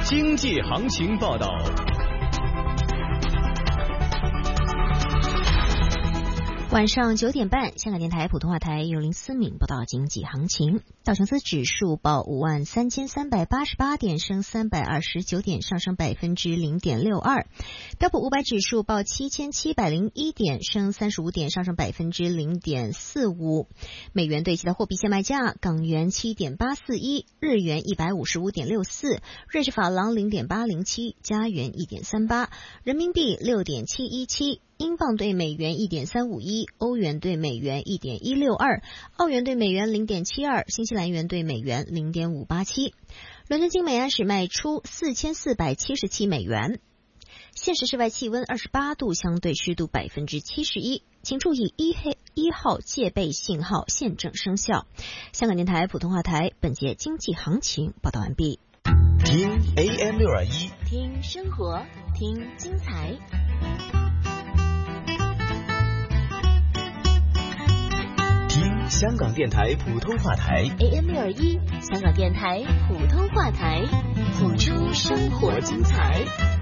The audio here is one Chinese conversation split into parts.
经济行情报道。 晚上9点半，香港电台普通话台由林思敏报道经济行情。道琼斯指数报53388点，升329点，上升0.62%。标普500指数报7701点，升35点，上升0.45%。美元对其他货币现卖价：港元7.841，日元155.64，瑞士法郎0.807，加元1.38，人民币6.717。英镑对美元1.351，欧元对美元1.162，澳元对美元0.72，新西兰元对美元0.587。伦敦金每安士卖出4477美元。现时室外气温28度，相对湿度71%。请注意1号戒备信号现正生效。香港电台普通话台本节经济行情报道完毕。 听 AM621， 听生活，听精彩。 听香港电台普通话台 AM621，香港电台普通话台，谱出生活精彩。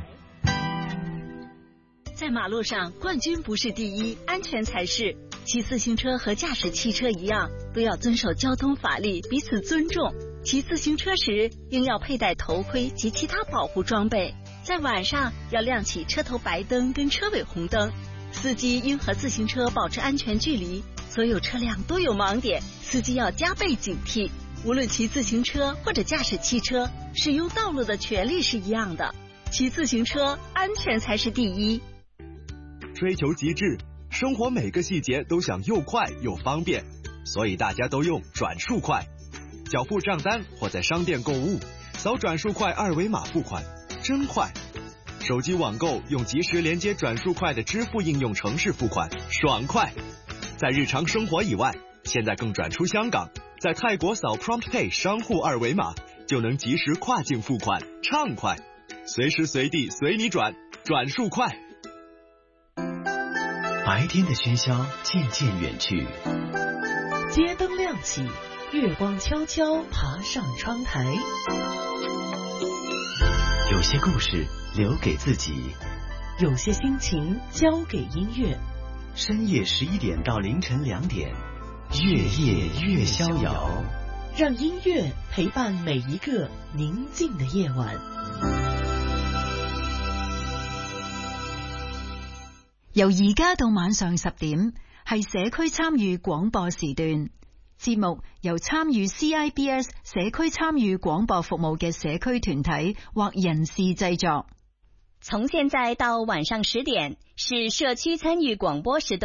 在马路上，冠军不是第一，安全才是。骑自行车和驾驶汽车一样，都要遵守交通法律，彼此尊重。骑自行车时，应要佩戴头盔及其他保护装备。在晚上，要亮起车头白灯跟车尾红灯。司机应和自行车保持安全距离。所有车辆都有盲点，司机要加倍警惕。无论骑自行车或者驾驶汽车，使用道路的权利是一样的。骑自行车，安全才是第一。 追求极致，生活每个细节都想又快又方便，所以大家都用转数快。缴付账单或在商店购物，扫转数快2维码付款，真快。手机网购用及时连接转数快的支付应用程式付款，爽快。在日常生活以外，现在更转出香港，在泰国扫 PromptPay 商户2维码，就能及时跨境付款，畅快。随时随地随你转，转数快。 白天的喧嚣渐渐远去， 街灯亮起，月光悄悄爬上窗台。 有些故事留给自己， 有些心情交给音乐。 深夜11点到凌晨2点，月夜越逍遥， 让音乐陪伴每一个宁静的夜晚。 由而家到晚上10點，係社區參與廣播時段。節目由參與 CIBS 社區參與廣播服務嘅社區團體或人士製作。 從現在到晚上10點，是社區參與廣播時段。